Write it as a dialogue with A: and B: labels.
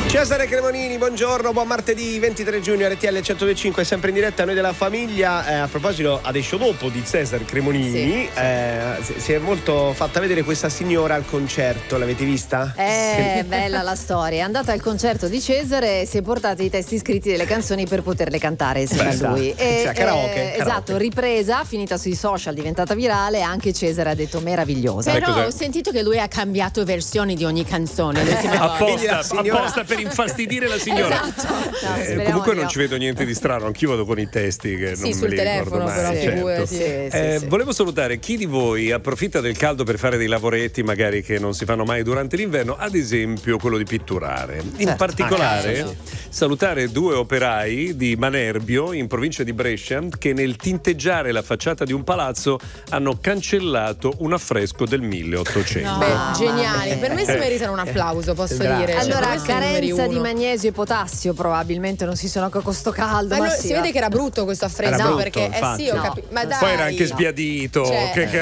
A: Cesare Cremonini, buongiorno, buon martedì 23 giugno, RTL 102.5, sempre in diretta Noi della Famiglia. A proposito, adesso dopo di Cesare Cremonini, si è molto fatta vedere questa signora al concerto, l'avete vista?
B: Bella la storia, è andata al concerto di Cesare e si è portata i testi scritti delle canzoni per poterle cantare insieme a lui.
A: Karaoke.
B: Esatto, ripresa, finita sui social, diventata virale, anche Cesare ha detto meravigliosa.
C: Però ho sentito che lui ha cambiato versioni di ogni canzone.
D: Apposta per infastidire la signora.
B: Esatto.
D: Comunque non ci vedo niente di strano, anch'io vado con i testi che non
C: sul
D: me li
C: telefono,
D: ricordo mai.
C: però
D: Certo. Volevo salutare chi di voi approfitta del caldo per fare dei lavoretti magari che non si fanno mai durante l'inverno, ad esempio quello di pitturare. In particolare salutare 2 operai di Manerbio in provincia di Brescia che nel tinteggiare la facciata di un palazzo hanno cancellato un affresco del 1800.
C: Geniali, per me si meritano un applauso, posso dire.
B: Allora, carenza di magnesio e potasio probabilmente non si sono con sto caldo.
C: Ma si vede che era brutto questo affresco, perché
D: infatti.
C: ma dai.
D: Poi era anche sbiadito,
C: Cioè,
D: che